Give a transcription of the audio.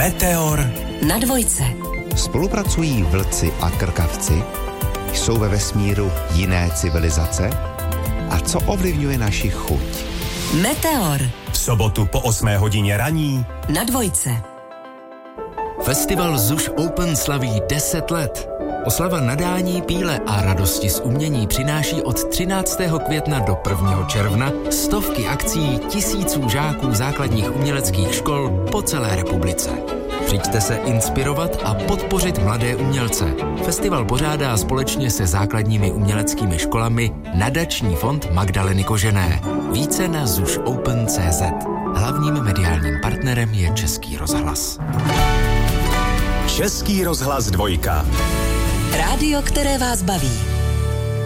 Meteor na Dvojce. Spolupracují vlci a krkavci? Jsou ve vesmíru jiné civilizace? A co ovlivňuje naši chuť? Meteor. v sobotu po 8 hodině raní Na Dvojce. Festival ZUŠ Open slaví 10 let. Oslava nadání, píle a radosti z umění přináší od 13. května do 1. června stovky akcí tisíců žáků základních uměleckých škol po celé republice. Přijďte se inspirovat a podpořit mladé umělce. Festival pořádá společně se základními uměleckými školami Nadační fond Magdaleny Kožené. Více na zušopen.cz. Hlavním mediálním partnerem je Český rozhlas. Český rozhlas 2. Rádio, které vás baví.